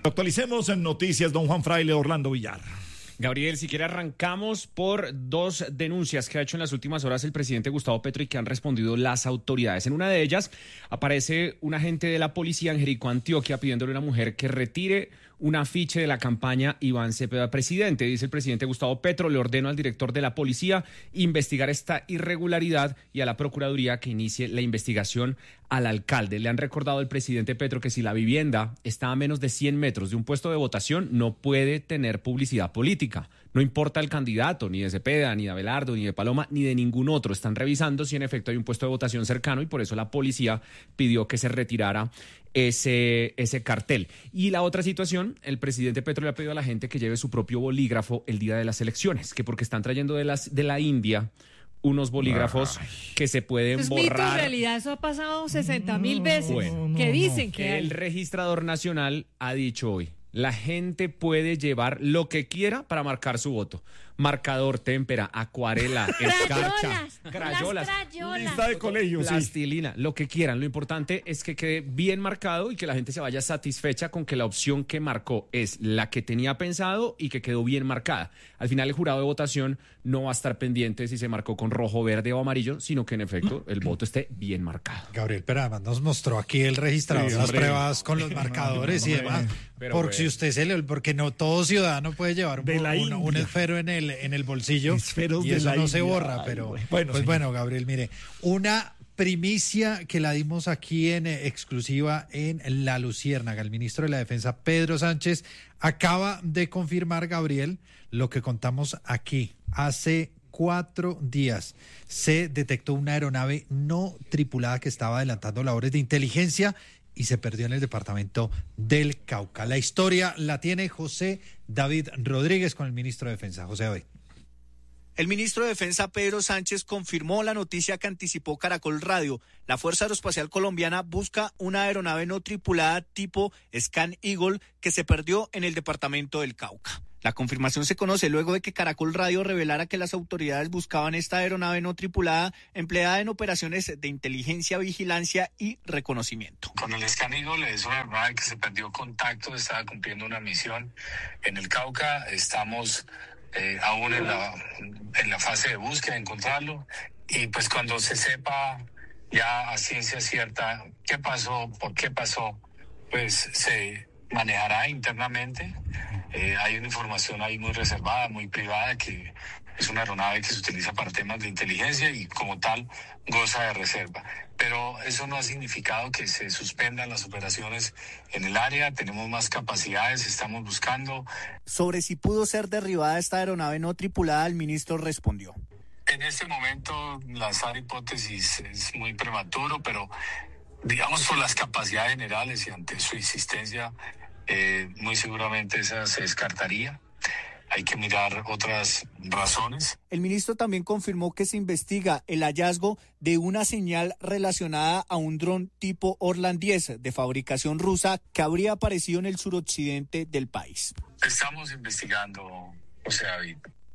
Actualicemos en noticias, don Juan Fraile Orlando Villar. Gabriel, si quiere arrancamos por dos denuncias que ha hecho en las últimas horas el presidente Gustavo Petro y que han respondido las autoridades. En una de ellas aparece un agente de la policía en Jericó, Antioquia, pidiéndole a una mujer que retire un afiche de la campaña Iván Cepeda presidente. Dice el presidente Gustavo Petro, le ordeno al director de la policía investigar esta irregularidad y a la Procuraduría que inicie la investigación al alcalde. Le han recordado al presidente Petro que si la vivienda está a menos de 100 metros de un puesto de votación, no puede tener publicidad política. No importa el candidato, ni de Cepeda, ni de Abelardo, ni de Paloma, ni de ningún otro. Están revisando si en efecto hay un puesto de votación cercano y por eso la policía pidió que se retirara ese cartel. Y la otra situación, el presidente Petro le ha pedido a la gente que lleve su propio bolígrafo el día de las elecciones, que porque están trayendo de la India unos bolígrafos que se pueden borrar. Es mito, en realidad eso ha pasado 60,000 veces. Bueno, que dicen que el registrador nacional ha dicho hoy, la gente puede llevar lo que quiera para marcar su voto. Marcador, témpera, acuarela, escarcha, crayolas, lista de colegio, plastilina, lo que quieran. Lo importante es que quede bien marcado y que la gente se vaya satisfecha con que la opción que marcó es la que tenía pensado y que quedó bien marcada. Al final el jurado de votación no va a estar pendiente si se marcó con rojo, verde o amarillo, sino que en efecto el voto esté bien marcado. Gabriel, pero además nos mostró aquí el registrador las pruebas con los marcadores y demás. Porque si usted porque no todo ciudadano puede llevar un esfero en el bolsillo y eso no se borra, pero bueno, Gabriel, mire, una primicia que la dimos aquí en exclusiva en La Luciérnaga. El ministro de la Defensa, Pedro Sánchez, acaba de confirmar, Gabriel, lo que contamos aquí. Hace 4 días se detectó una aeronave no tripulada que estaba adelantando labores de inteligencia y se perdió en el departamento del Cauca. La historia la tiene José David Rodríguez con el ministro de Defensa. José David. El ministro de Defensa, Pedro Sánchez, confirmó la noticia que anticipó Caracol Radio. La Fuerza Aeroespacial Colombiana busca una aeronave no tripulada tipo Scan Eagle que se perdió en el departamento del Cauca. La confirmación se conoce luego de que Caracol Radio revelara que las autoridades buscaban esta aeronave no tripulada empleada en operaciones de inteligencia, vigilancia y reconocimiento. Con el Scan Eagle es una aeronave que se perdió contacto, estaba cumpliendo una misión en el Cauca. Estamos aún en la fase de búsqueda, de encontrarlo. Y pues cuando se sepa ya a ciencia cierta qué pasó, por qué pasó, pues se manejará internamente. Hay una información ahí muy reservada, muy privada, que es una aeronave que se utiliza para temas de inteligencia y como tal goza de reserva. Pero eso no ha significado que se suspendan las operaciones en el área. Tenemos más capacidades, estamos buscando. Sobre si pudo ser derribada esta aeronave no tripulada, el ministro respondió. En este momento lanzar hipótesis es muy prematuro, pero digamos por las capacidades generales y ante su insistencia, muy seguramente esa se descartaría. Hay que mirar otras razones. El ministro también confirmó que se investiga el hallazgo de una señal relacionada a un dron tipo Orlan 10 de fabricación rusa que habría aparecido en el suroccidente del país. Estamos investigando, José David.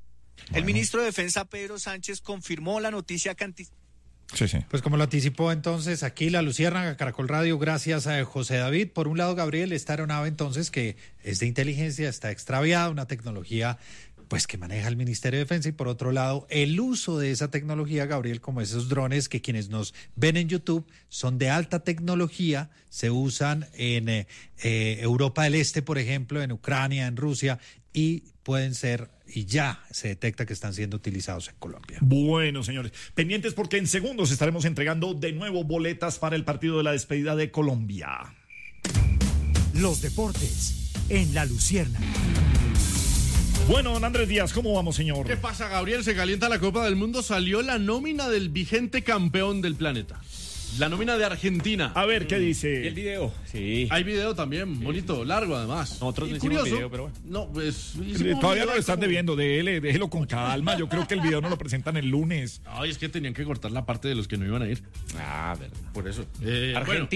El ministro de Defensa, Pedro Sánchez, confirmó la noticia que Sí. Pues como lo anticipó entonces aquí La Luciérnaga, Caracol Radio, gracias a José David. Por un lado, Gabriel, esta aeronave entonces que es de inteligencia, está extraviada, una tecnología pues que maneja el Ministerio de Defensa, y por otro lado, el uso de esa tecnología, Gabriel, como esos drones que quienes nos ven en YouTube son de alta tecnología, se usan en Europa del Este, por ejemplo, en Ucrania, en Rusia, y pueden ser, y ya se detecta que están siendo utilizados en Colombia. Bueno, señores, pendientes porque en segundos estaremos entregando de nuevo boletas para el partido de la despedida de Colombia. Los deportes en La Luciérnaga. Bueno, don Andrés Díaz, ¿cómo vamos, señor? ¿Qué pasa, Gabriel? Se calienta la Copa del Mundo, salió la nómina del vigente campeón del planeta. La nómina de Argentina. A ver, ¿qué dice? ¿Y el video? Sí. Hay video también, bonito, largo además. Nosotros no curioso, hicimos video, pero bueno. No, pues... Todavía lo están debiendo, déjelo con calma. Yo creo que el video no lo presentan el lunes. Ay, es que tenían que cortar la parte de los que no iban a ir. Ah, verdad. Por eso. Argentina. Bueno,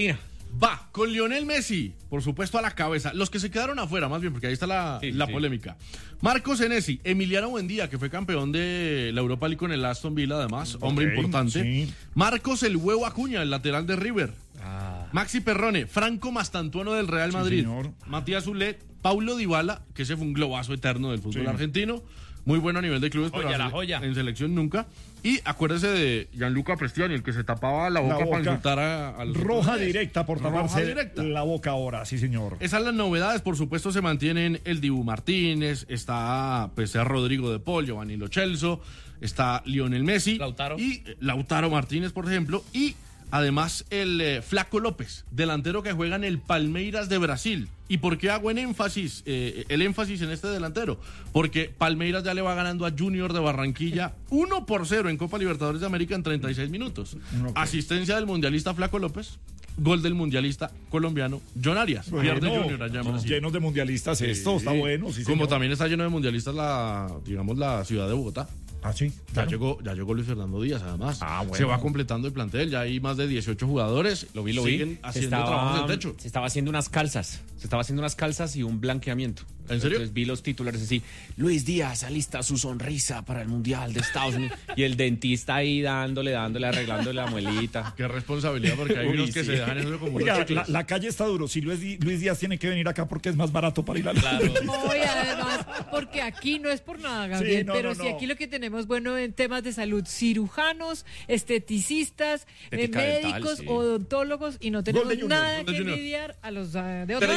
Va con Lionel Messi, por supuesto, a la cabeza. Los que se quedaron afuera, más bien, porque ahí está la polémica. Marco Senesi, Emiliano Buendía, que fue campeón de la Europa League con el Aston Villa, además, hombre importante. Sí. Marcos el Huevo Acuña, el lateral de River. Maxi Perrone, Franco Mastantuono del Real Madrid. Señor. Matías Zulé, Paulo Dybala, que ese fue un globazo eterno del fútbol argentino. Muy bueno a nivel de clubes, pero en selección nunca. Y acuérdese de Gianluca Prestiani, el que se tapaba la boca para insultar a los roja directa por taparse la boca ahora, sí señor. Esas las novedades, por supuesto, se mantienen el Dibu Martínez, está Rodrigo de Paul, Giovanni Lo Celso, está Lionel Messi. Lautaro Martínez, por ejemplo, y además el Flaco López, delantero que juega en el Palmeiras de Brasil. ¿Y por qué hago el énfasis en este delantero? Porque Palmeiras ya le va ganando a Junior de Barranquilla 1-0 en Copa Libertadores de América en 36 minutos. Asistencia del mundialista Flaco López, gol del mundialista colombiano John Arias. Pierde Junior allá en Brasil. Llenos de mundialistas esto, está bueno. Sí, como también está lleno de mundialistas la ciudad de Bogotá. Ah, sí. Claro. Ya llegó Luis Fernando Díaz, además. Bueno. Se va completando el plantel, ya hay más de 18 jugadores. Lo vi. Siguen haciendo trabajos del techo. Se estaba haciendo unas calzas y un blanqueamiento. ¿En serio? Entonces vi los titulares así: Luis Díaz alista su sonrisa para el Mundial de Estados Unidos. Y el dentista ahí dándole, arreglándole la muelita. Qué responsabilidad, porque hay unos que se dejan eso como Oiga, la calle está duro. Si Luis Díaz tiene que venir acá porque es más barato para ir a la... Claro. No, y además, porque aquí no es por nada, Gabriel, si aquí lo que tenemos bueno en temas de salud, cirujanos, esteticistas, médicos, odontólogos, y no tenemos nada que envidiar a los de otros.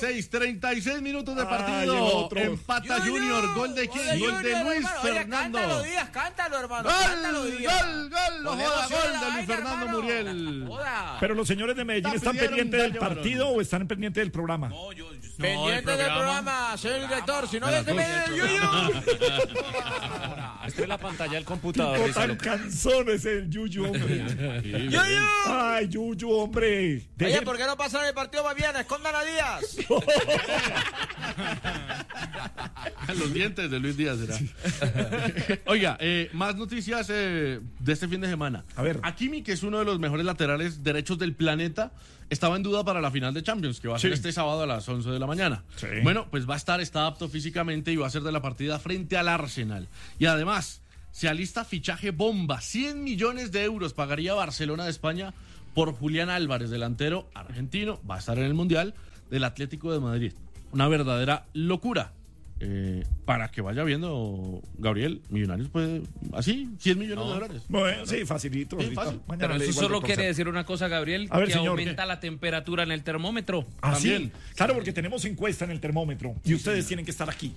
36 minutos de partido. Empata Junior. ¿Gol de quién? Gol de Luis Fernando. Cántalo, Díaz, cántalo, hermano. Gol de Luis Fernando Muriel. Pero los señores de Medellín están pendientes del partido o están pendientes del programa. No, pendientes del programa, señor director. Si no, desde Medellín. Esta es la pantalla del computador. Tipo tan cansón es el Yuyu, hombre. Ay, Yuyu, hombre. Oye, ¿por qué no pasan el partido más bien? Escondan a Díaz. Los dientes de Luis Díaz será. Oiga, más noticias de este fin de semana. A ver. Hakimi, que es uno de los mejores laterales derechos del planeta, estaba en duda para la final de Champions, que va a ser este sábado a las 11 de la mañana. Sí. Bueno, pues está apto físicamente y va a ser de la partida frente al Arsenal. Y además, se alista fichaje bomba. 100 millones de euros pagaría Barcelona de España por Julián Álvarez, delantero argentino. Va a estar en el Mundial del Atlético de Madrid. Una verdadera locura. Para que vaya viendo, Gabriel, Millonarios puede, así, 100 millones de dólares. Bueno, sí, facilito. Fácil. Pero eso solo quiere decir una cosa, Gabriel, a ver, que señor, aumenta la temperatura en el termómetro. ¿Ah, también? Sí? Claro, porque tenemos encuesta en el termómetro y ustedes tienen que estar aquí.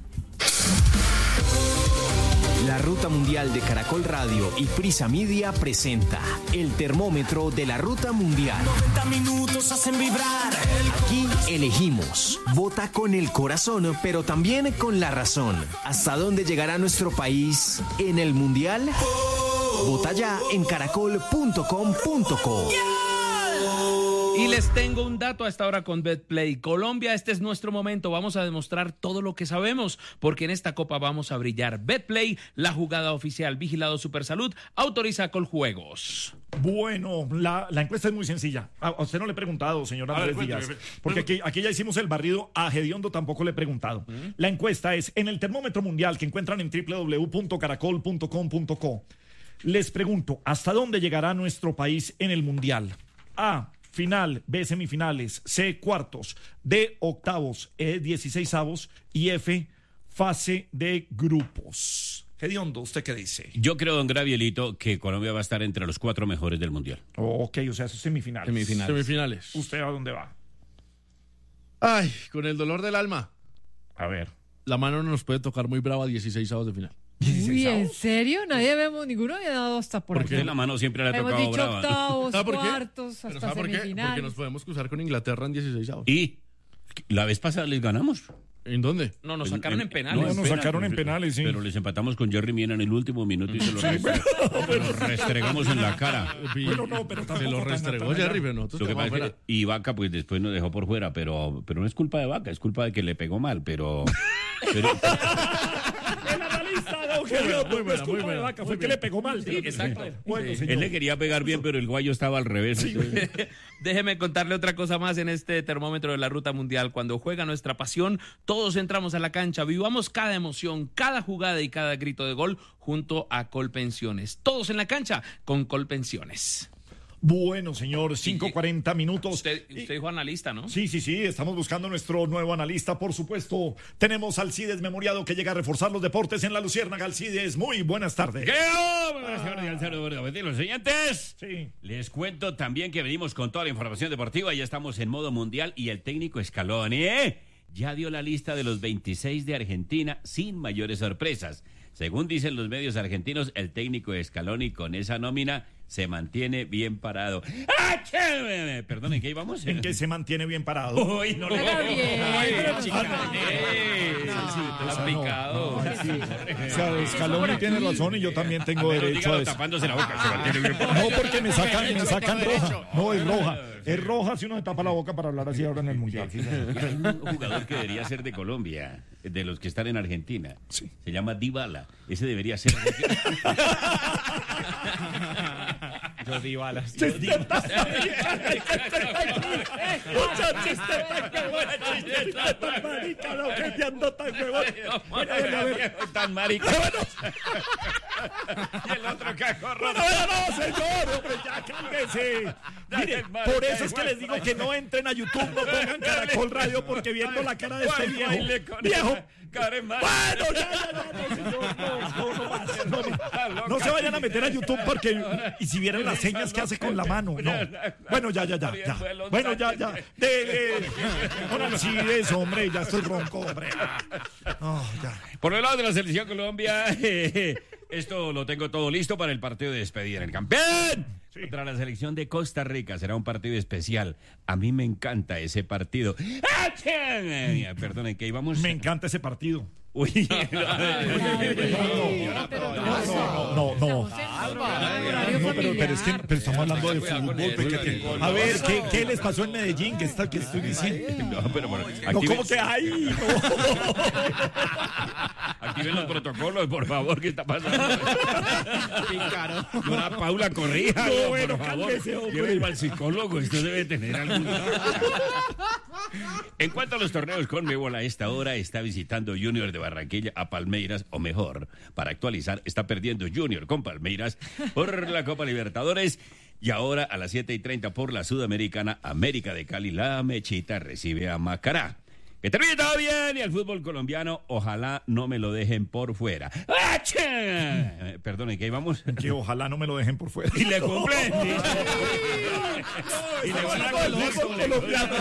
La Ruta Mundial de Caracol Radio y Prisa Media presenta el termómetro de la Ruta Mundial. 90 minutos hacen vibrar. Aquí elegimos. Vota con el corazón, pero también con la razón. ¿Hasta dónde llegará nuestro país en el Mundial? Vota ya en caracol.com.co. Y les tengo un dato a esta hora con Betplay. Colombia, este es nuestro momento. Vamos a demostrar todo lo que sabemos, porque en esta copa vamos a brillar. Betplay, la jugada oficial. Vigilado Supersalud, autoriza Coljuegos. Bueno, la encuesta es muy sencilla. A usted no le he preguntado, señor Andrés Díaz, porque aquí ya hicimos el barrido. A Gediondo tampoco le he preguntado. La encuesta es en el termómetro mundial que encuentran en www.caracol.com.co. Les pregunto, ¿hasta dónde llegará nuestro país en el mundial? A, final, B, semifinales, C, cuartos, D, octavos, E, 16avos y F, fase de grupos. Gediondo, ¿usted qué dice? Yo creo, don Gravielito, que Colombia va a estar entre los 4 mejores del Mundial. Ok, o sea, eso es semifinales. Semifinales. ¿Usted a dónde va? Ay, con el dolor del alma. A ver. La mano no nos puede tocar muy brava 16avos de final. Uy, ¿en serio? Ninguno había dado hasta por aquí. Porque la mano siempre le ha tocado dicho brava. Octavos, ¿Sabe por qué? cuartos, hasta ¿Sabe por qué? semifinales. Porque nos podemos cruzar con Inglaterra en 16avos. Y la vez pasada les ganamos. ¿En dónde? No, nos sacaron en penales. No, nos sacaron en penales, sí. Pero les empatamos con Jerry Mina en el último minuto y se lo restregamos en la cara. Bueno, no, pero se lo restregó Jerry, pero nosotros lo que pasa es que y Vaca pues después nos dejó por fuera, pero no es culpa de Vaca, es culpa de que le pegó mal, pero... El analista Muy buena. Fue que le pegó mal. Sí, exacto. Bueno, él le quería pegar bien, pero el guayo estaba al revés. Sí. Déjeme contarle otra cosa más en este termómetro de la Ruta Mundial. Cuando juega nuestra pasión, todos entramos a la cancha, vivamos cada emoción, cada jugada y cada grito de gol junto a Colpensiones. Todos en la cancha con Colpensiones. Bueno, señor, 5:40 minutos. Usted dijo analista, ¿no? Sí, estamos buscando nuestro nuevo analista, por supuesto. Tenemos a Alcides Memoriado que llega a reforzar los deportes en la Luciérnaga. Alcides, muy buenas tardes. Los siguientes. Sí. Les cuento también que venimos con toda la información deportiva. Ya estamos en modo mundial y el técnico Scaloni ya dio la lista de los 26 de Argentina sin mayores sorpresas. Según dicen los medios argentinos, el técnico Scaloni con esa nómina se mantiene bien parado. ¡Ah, qué! Perdón, ¿en qué íbamos? ¿En qué se mantiene bien parado? Uy, no le Está picado. O sea, Scaloni tiene razón y yo también tengo derecho a eso. Tapándose la boca, se mantiene bien parado. No, porque me sacan roja. No, es roja. Es roja si uno se tapa la boca para hablar así ahora en el Mundial. Hay un jugador que debería ser de Colombia, de los que están en Argentina. Sí. Se llama Dybala. Ese debería ser. Yo Dybala. Tan marica. Y el otro cajorro. No, señor, hombre, ya cálmese. Mire, por eso es que les digo que no entren a YouTube, no pongan Caracol Radio, porque viendo la cara de este viejo. Bueno, no se vayan a meter a YouTube porque y si vieran las señas que hace con la mano, no. Bueno, ya. Bueno, ya. Con Alcides, hombre, ya estoy ronco, hombre. Ya. Por el lado de la selección Colombia, esto lo tengo todo listo para el partido de despedida en el campeón. Sí. Contra la selección de Costa Rica será un partido especial. A mí me encanta ese partido. Perdonen, ¿qué íbamos? Me encanta ese partido. Uy, no. Pero es que estamos hablando de fútbol. A ver, ¿qué les pasó en Medellín? ¿Qué estoy diciendo? No, ¿cómo que hay? Activen los protocolos, por favor, ¿qué está pasando? Una Paula Corrija, por favor. Llévenlo al psicólogo, esto debe tener algún... En cuanto a los torneos Conmebol, a esta hora está visitando Junior de Barranquilla a Palmeiras, o mejor, para actualizar, está perdiendo Junior con Palmeiras por la Copa Libertadores. Y ahora a las 7:30 por la Sudamericana, América de Cali, la Mechita recibe a Macará. Que termine todo bien y el fútbol colombiano, ojalá no me lo dejen por fuera. Perdonen, ¿qué íbamos? Que ojalá no me lo dejen por fuera. Y le cumplen. Y le van a colombiano.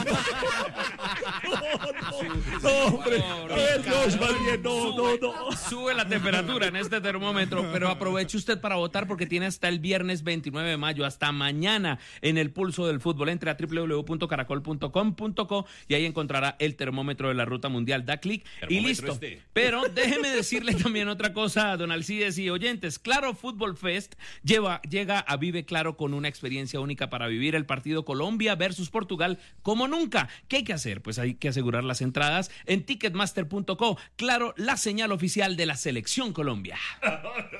No, hombre. A ver, no. Sube la temperatura en este termómetro, pero aproveche usted para votar porque tiene hasta el viernes 29 de mayo, hasta mañana en el pulso del fútbol. Entre a www.caracol.com.co y ahí encontrará el termómetro de la Ruta Mundial, da clic y listo. Pero déjeme decirle también otra cosa, don Alcides y oyentes. Claro Fútbol Fest llega a Vive Claro con una experiencia única para vivir el partido Colombia versus Portugal como nunca. ¿Qué hay que hacer? Pues hay que asegurar las entradas en ticketmaster.co. Claro, la señal oficial de la Selección Colombia.